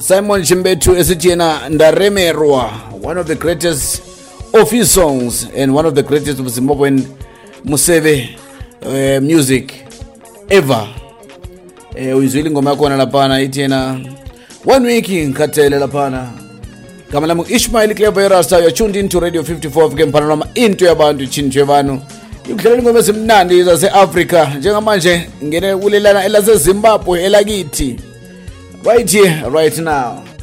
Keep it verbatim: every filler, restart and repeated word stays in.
Simon Chimbetu Esitiena Ndaremerwa, one of the greatest of his songs and one of the greatest of Zimbabwean Museve uh, music ever. Eh uyizwile ingoma yakho lapana itiena one week ngikhathele lapana. Kama lamu Ishmael Clever Rasta, you're tuned into Radio fifty-four ke mphana into yabantu chinjwe banu. Ukudlala ingoma ezimnandi zase Africa njengamanje ngene kulelana elase Zimbabwe elakithi. Right here right now.